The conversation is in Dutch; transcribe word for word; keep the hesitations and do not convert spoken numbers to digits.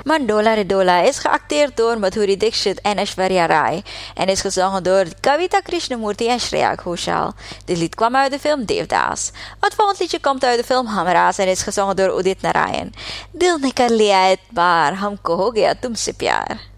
Mandola Redola is geacteerd door Madhuri Dixit en Aishwarya Rai en is gezongen door Kavita Krishnamurti en Shreya Ghoshal. Dit lied kwam uit de film Devdas. Het volgende liedje komt uit de film Hamras en is gezongen door Udit Narayan. Dil nikar liya etbaar, humko ho gaya tumse pyar.